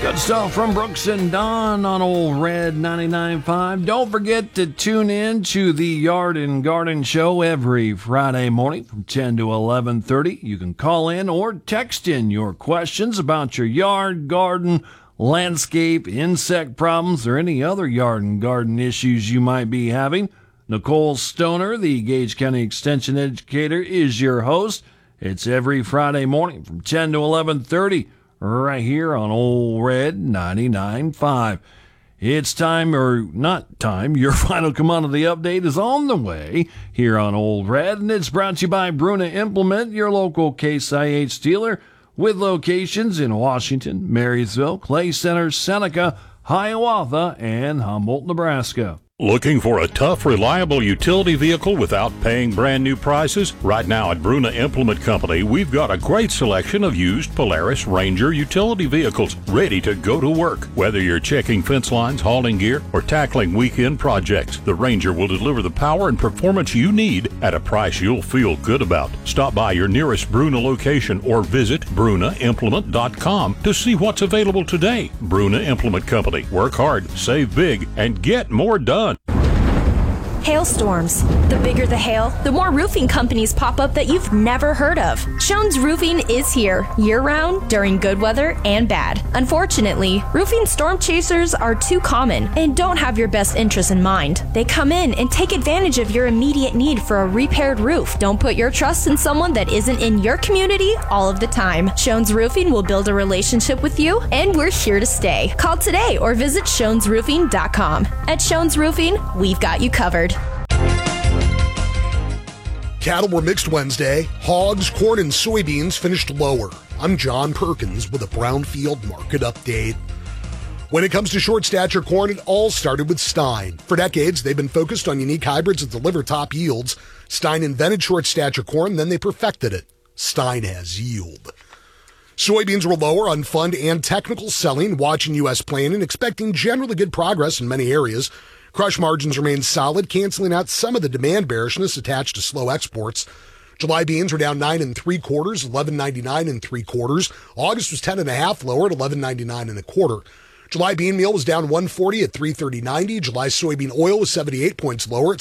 Good stuff from Brooks and Don on Old Red 99.5. Don't forget to tune in to the Yard and Garden Show every Friday morning from 10 to 11:30. You can call in or text in your questions about your yard, garden, landscape, insect problems, or any other yard and garden issues you might be having. Nicole Stoner, the Gage County Extension Educator, is your host. It's every Friday morning from 10 to 11:30. Right here on Old Red 99.5. It's time, or not time, your final commodity update is on the way here on Old Red, and it's brought to you by Bruna Implement, your local Case IH dealer, with locations in Washington, Marysville, Clay Center, Seneca, Hiawatha, and Humboldt, Nebraska. Looking for a tough, reliable utility vehicle without paying brand new prices? Right now at Bruna Implement Company, we've got a great selection of used Polaris Ranger utility vehicles ready to go to work. Whether you're checking fence lines, hauling gear, or tackling weekend projects, the Ranger will deliver the power and performance you need at a price you'll feel good about. Stop by your nearest Bruna location or visit brunaimplement.com to see what's available today. Bruna Implement Company. Work hard, save big, and get more done. Hailstorms. The bigger the hail, the more roofing companies pop up that you've never heard of. Schoen's Roofing is here, year-round, during good weather and bad. Unfortunately, roofing storm chasers are too common and don't have your best interests in mind. They come in and take advantage of your immediate need for a repaired roof. Don't put your trust in someone that isn't in your community all of the time. Schoen's Roofing will build a relationship with you, and we're here to stay. Call today or visit schoensroofing.com. At Schoen's Roofing, we've got you covered. Cattle were mixed Wednesday. Hogs, corn, and soybeans finished lower. I'm John Perkins with a Brownfield market update. When it comes to short stature corn, it all started with Stein. For decades, they've been focused on unique hybrids that deliver top yields. Stein invented short stature corn, then they perfected it. Stein has yield. Soybeans were lower on fund and technical selling, watching U.S. planning, expecting generally good progress in many areas. Crush margins remain solid, canceling out some of the demand bearishness attached to slow exports. July beans were down 9 3/4, 11.99 3/4. August was 10.5 lower at 11.99 1/4. July bean meal was down 140 at 330.90. July soybean oil was 78 points lower at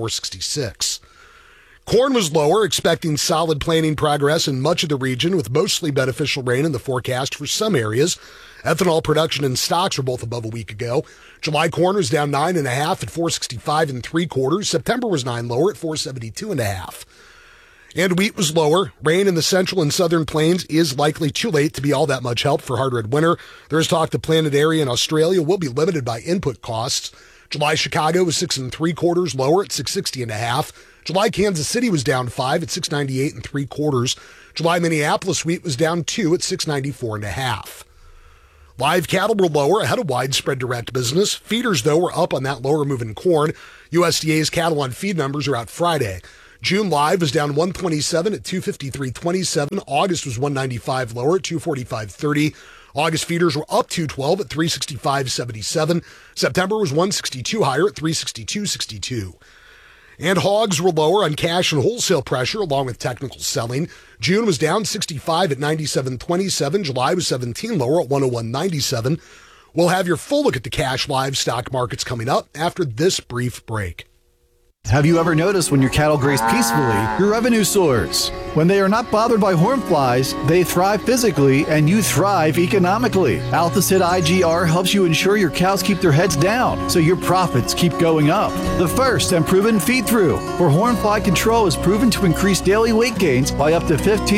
74.66. Corn was lower, expecting solid planting progress in much of the region with mostly beneficial rain in the forecast for some areas. Ethanol production and stocks were both above a week ago. July corn was down 9.5 at 465 3/4. September was 9 lower at 472.5. And wheat was lower. Rain in the central and southern plains is likely too late to be all that much help for hard red winter. There is talk the planted area in Australia will be limited by input costs. July Chicago was 6 3/4 lower at 660.5. July Kansas City was down 5 at 698 3/4. July Minneapolis wheat was down 2 at 694.5. Live cattle were lower ahead of widespread direct business. Feeders, though, were up on that lower moving corn. USDA's cattle on feed numbers are out Friday. June live was down 127 at 253.27. August was 195 lower at 245.30. August feeders were up 212 at 365.77. September was 162 higher at 362.62. And hogs were lower on cash and wholesale pressure along with technical selling. June was down 65 at 97.27. July was 17 lower at 101.97. We'll have your full look at the cash livestock markets coming up after this brief break. Have you ever noticed when your cattle graze peacefully, your revenue soars? When they are not bothered by horn flies, they thrive physically and you thrive economically. Alticid IGR helps you ensure your cows keep their heads down so your profits keep going up. The first and proven feed-through for horn fly control is proven to increase daily weight gains by up to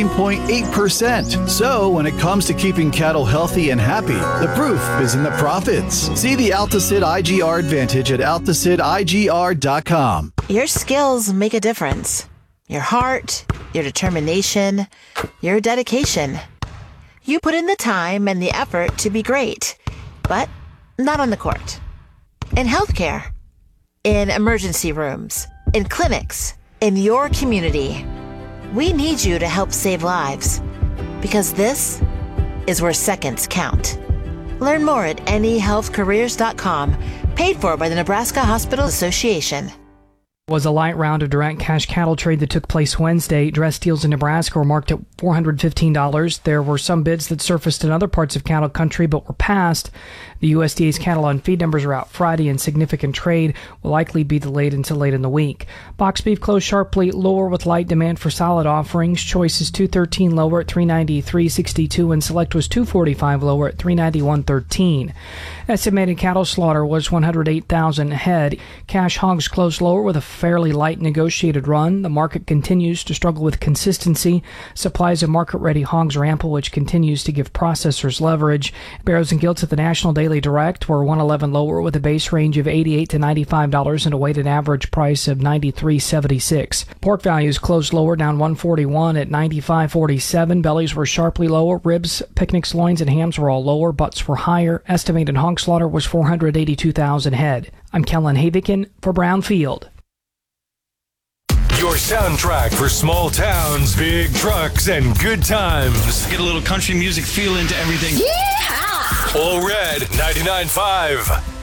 15.8%. So when it comes to keeping cattle healthy and happy, the proof is in the profits. See the Alticid IGR advantage at alticidigr.com. Your skills make a difference. Your heart, your determination, your dedication. You put in the time and the effort to be great, but not on the court. In healthcare, in emergency rooms, in clinics, in your community. We need you to help save lives, because this is where seconds count. Learn more at nehealthcareers.com, paid for by the Nebraska Hospital Association. Was a light round of direct cash cattle trade that took place Wednesday. Dress deals in Nebraska were marked at $415. There were some bids that surfaced in other parts of cattle country but were passed. The USDA's cattle on feed numbers are out Friday, and significant trade will likely be delayed until late in the week. Box beef closed sharply lower with light demand for solid offerings. Choice is $213 lower at $393.62, and Select was $245 lower at $391.13. Estimated cattle slaughter was 108,000 head. Cash hogs closed lower with a fairly light negotiated run. The market continues to struggle with consistency. Supplies of market-ready hogs are ample, which continues to give processors leverage. Barrows and gilts at the National Daily Direct were 111 lower with a base range of $88 to $95 and a weighted average price of $93.76. Pork values closed lower, down 141 at $95.47. Bellies were sharply lower. Ribs, picnics, loins, and hams were all lower. Butts were higher. Estimated hog slaughter was 482,000 head. I'm Kellen Havikin for Brownfield. Your soundtrack for small towns, big trucks, and good times. Get a little country music feel into everything. Yeehaw! All Red 99.5.